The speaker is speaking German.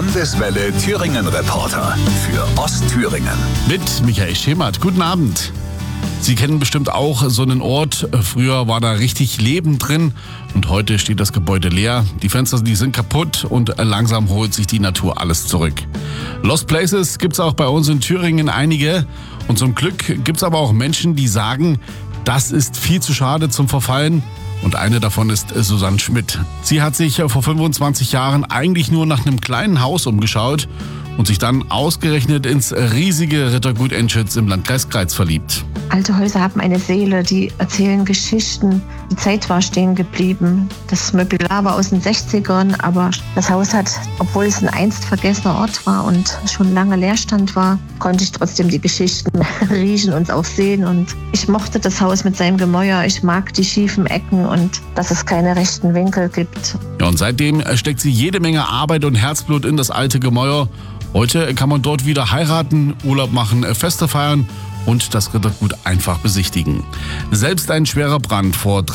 Landeswelle Thüringen Reporter für Ostthüringen. Mit Michael Schemert. Guten Abend. Sie kennen bestimmt auch so einen Ort. Früher war da richtig Leben drin und heute steht das Gebäude leer. Die Fenster, die sind kaputt und langsam holt sich die Natur alles zurück. Lost Places gibt's auch bei uns in Thüringen einige. Und zum Glück gibt's aber auch Menschen, die sagen, das ist viel zu schade zum Verfallen. Und eine davon ist Susanne Schmidt. Sie hat sich vor 25 Jahren eigentlich nur nach einem kleinen Haus umgeschaut und sich dann ausgerechnet ins riesige Rittergut Enschütz im Landkreis Greiz verliebt. Alte Häuser haben eine Seele, die erzählen Geschichten. Die Zeit war stehen geblieben. Das Möbliar war aus den 60ern, aber das Haus hat, obwohl es ein einst vergessener Ort war und schon lange Leerstand war, konnte ich trotzdem die Geschichten riechen und auch sehen. Und ich mochte das Haus mit seinem Gemäuer. Ich mag die schiefen Ecken und dass es keine rechten Winkel gibt. Ja, und seitdem steckt sie jede Menge Arbeit und Herzblut in das alte Gemäuer. Heute kann man dort wieder heiraten, Urlaub machen, Feste feiern und das Rittergut einfach besichtigen. Selbst ein schwerer Brand vor